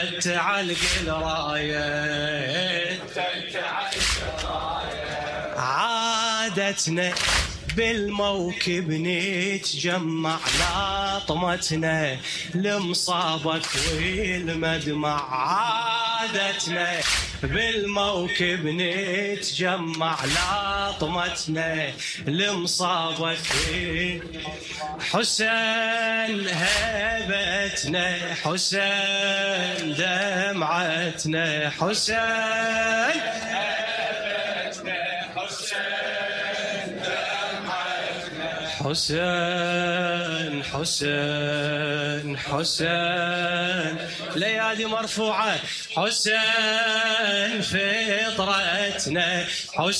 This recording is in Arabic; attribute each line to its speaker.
Speaker 1: تعلق الراية عادتنا بالموكب نتجمع لاطمتنا لمصابك والمدمع. عادتنا بالموكب نتجمع لاطمتنا لمصابك. حسين هيبتنا حسين دمعتنا حسين حسين حسين حسين ليالي مرفوعة. حسين فطرتنا حسين